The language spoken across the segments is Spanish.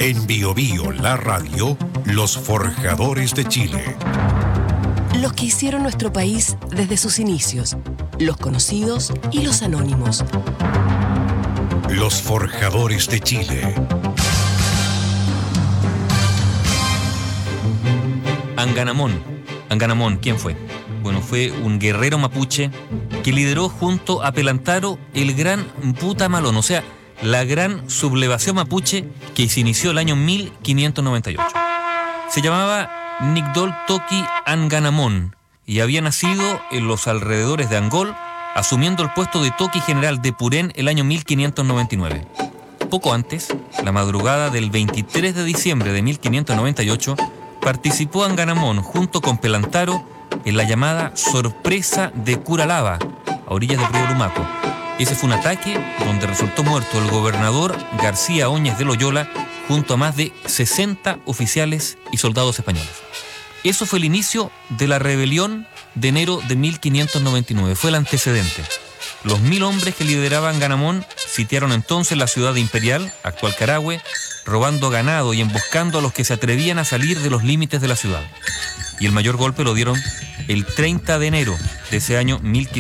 En Bio Bio, la radio, los forjadores de Chile. Los que hicieron nuestro país desde sus inicios, los conocidos y los anónimos. Los forjadores de Chile. Anganamón, ¿quién fue? Bueno, fue un guerrero mapuche que lideró junto a Pelantaro el gran Putamalón, o sea, la gran sublevación mapuche que se inició el año 1598. Se llamaba Nigdol Toki Anganamón y había nacido en los alrededores de Angol, asumiendo el puesto de Toki general de Purén el año 1599. Poco antes, la madrugada del 23 de diciembre de 1598, participó Anganamón junto con Pelantaro en la llamada Sorpresa de Curalaba, a orillas del río Lumaco. Ese fue un ataque donde resultó muerto el gobernador García Óñez de Loyola junto a más de 60 oficiales y soldados españoles. Eso fue el inicio de la rebelión de enero de 1599, fue el antecedente. Los 1000 hombres que lideraban Anganamón sitiaron entonces la ciudad de Imperial, actual Carahue, robando ganado y emboscando a los que se atrevían a salir de los límites de la ciudad. Y el mayor golpe lo dieron el 30 de enero de ese año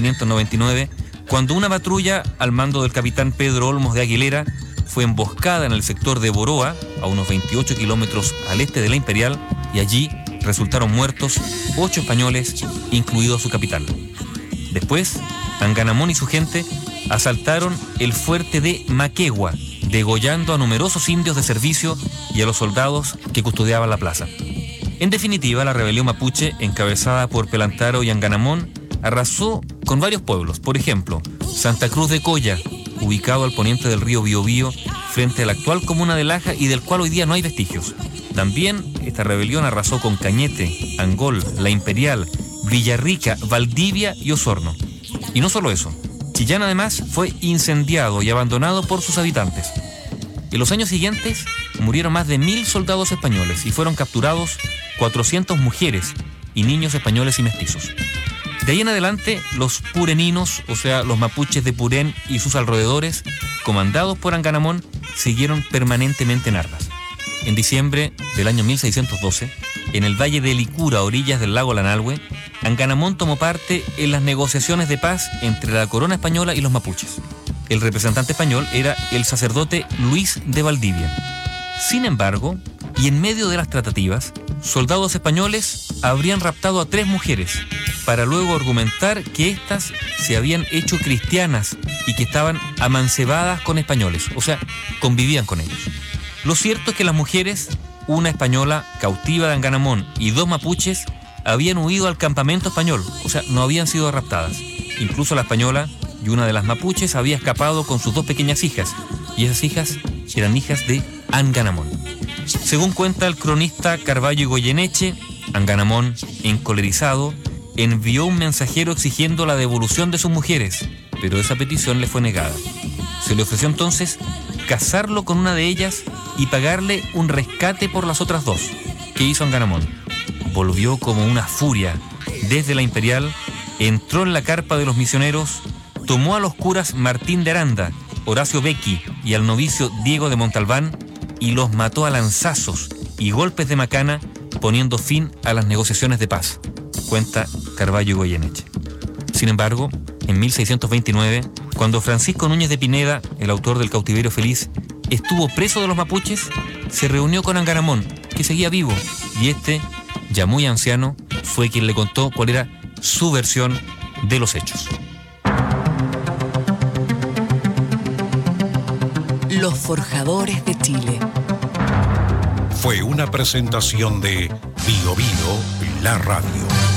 1599, cuando una patrulla al mando del capitán Pedro Olmos de Aguilera fue emboscada en el sector de Boroa, a unos 28 kilómetros al este de la Imperial, y allí resultaron muertos 8 españoles, incluido su capitán. Después, Anganamón y su gente asaltaron el fuerte de Maquegua, degollando a numerosos indios de servicio y a los soldados que custodiaban la plaza. En definitiva, la rebelión mapuche, encabezada por Pelantaro y Anganamón, arrasó con varios pueblos. Por ejemplo, Santa Cruz de Coya, ubicado al poniente del río Biobío, frente a la actual comuna de Laja y del cual hoy día no hay vestigios. También esta rebelión arrasó con Cañete, Angol, La Imperial, Villarrica, Valdivia y Osorno. Y no solo eso, Chillán además fue incendiado y abandonado por sus habitantes. En los años siguientes murieron más de 1000 soldados españoles y fueron capturados 400 mujeres y niños españoles y mestizos. De ahí en adelante, los pureninos, o sea, los mapuches de Purén y sus alrededores, comandados por Anganamón, siguieron permanentemente en armas. En diciembre del año 1612, en el valle de Licura, a orillas del lago Lanalhue, Anganamón tomó parte en las negociaciones de paz entre la corona española y los mapuches. El representante español era el sacerdote Luis de Valdivia. Sin embargo, y en medio de las tratativas, soldados españoles habrían raptado a 3 mujeres para luego argumentar que éstas se habían hecho cristianas y que estaban amancebadas con españoles, o sea, convivían con ellos. Lo cierto es que las mujeres, una española cautiva de Anganamón y 2 mapuches, habían huido al campamento español, o sea, no habían sido raptadas. Incluso la española y una de las mapuches había escapado con sus 2 pequeñas hijas, y esas hijas eran hijas de Anganamón. Según cuenta el cronista Carballo y Goyeneche, Anganamón, encolerizado, envió un mensajero exigiendo la devolución de sus mujeres, pero esa petición le fue negada. Se le ofreció entonces casarlo con una de ellas y pagarle un rescate por las otras 2. ¿Qué hizo Anganamón? Volvió como una furia desde la Imperial, entró en la carpa de los misioneros, tomó a los curas Martín de Aranda, Horacio Becchi y al novicio Diego de Montalbán y los mató a lanzazos y golpes de macana, poniendo fin a las negociaciones de paz, cuenta Carballo y Goyeneche. Sin embargo, en 1629, cuando Francisco Núñez de Pineda, el autor del Cautiverio Feliz, estuvo preso de los mapuches, se reunió con Anganamón, que seguía vivo, y este, ya muy anciano, fue quien le contó cuál era su versión de los hechos. Los forjadores de Chile. Fue una presentación de Bio Bio, la radio.